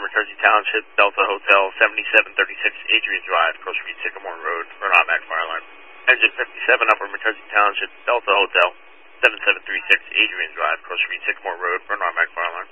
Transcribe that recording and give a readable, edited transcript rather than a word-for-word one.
Mersey Township, Delta Hotel, 7736 Adrian Drive, Cross Street, Sycamore Road, for an automatic fire alarm. Engine 57, Upper Mersey Township, Delta Hotel, 7736 Adrian Drive, Cross Street, Sycamore Road, for an automatic fire alarm.